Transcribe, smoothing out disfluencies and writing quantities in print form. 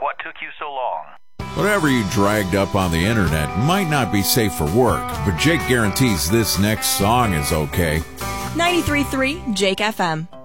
What took you so long? Whatever you dragged up on the internet might not be safe for work, but Jake guarantees this next song is okay. 93.3 Jake FM.